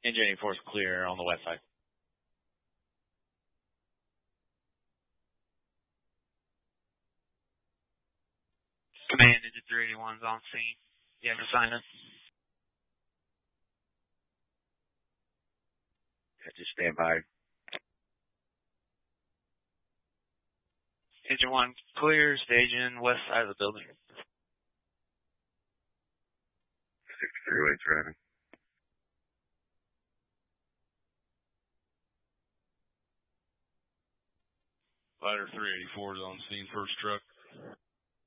Engine 84 is clear on the west side. Command, Engine 381 is on scene. You have an assignment? Yeah, just stand by. Engine 1 clear, staging west side of the building. 638 driving. Fighter 384 is on scene, first truck.